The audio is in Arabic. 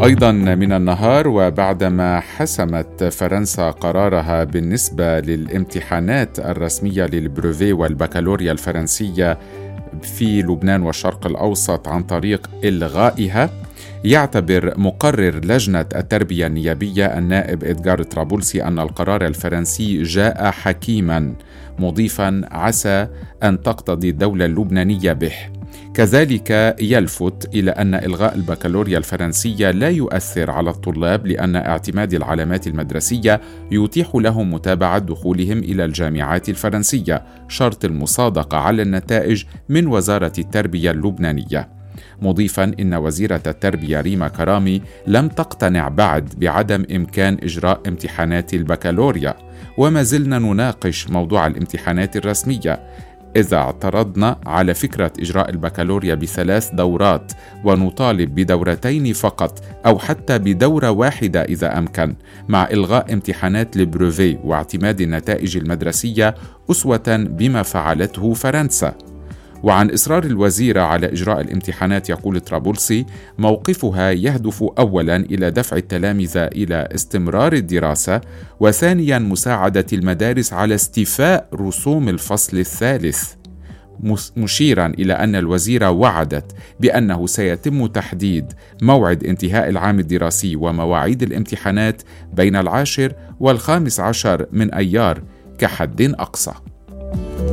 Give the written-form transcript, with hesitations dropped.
أيضا من النهار، وبعدما حسمت فرنسا قرارها بالنسبة للامتحانات الرسمية للبروفي والبكالوريا الفرنسية في لبنان والشرق الأوسط عن طريق إلغائها، يعتبر مقرر لجنة التربية النيابية النائب إدغار طرابلسي أن القرار الفرنسي جاء حكيما، مضيفا عسى أن تقتضي الدولة اللبنانية به. كذلك يلفت إلى أن إلغاء البكالوريا الفرنسية لا يؤثر على الطلاب، لأن اعتماد العلامات المدرسية يتيح لهم متابعة دخولهم إلى الجامعات الفرنسية، شرط المصادقة على النتائج من وزارة التربية اللبنانية. مضيفا إن وزيرة التربية ريما كرامي لم تقتنع بعد بعدم إمكان إجراء امتحانات البكالوريا، وما زلنا نناقش موضوع الامتحانات الرسمية، إذا اعترضنا على فكرة إجراء البكالوريا ب3 دورات ونطالب بدورتين فقط أو حتى بدورة واحدة إذا أمكن، مع إلغاء امتحانات البروفي واعتماد النتائج المدرسية أسوة بما فعلته فرنسا. وعن إصرار الوزيرة على إجراء الامتحانات يقول طرابلسي موقفها يهدف أولا إلى دفع التلامذة إلى استمرار الدراسة، وثانيا مساعدة المدارس على استيفاء رسوم الفصل الثالث، مشيرا إلى أن الوزيرة وعدت بأنه سيتم تحديد موعد انتهاء العام الدراسي ومواعيد الامتحانات بين 10 و15 من أيار كحد أقصى.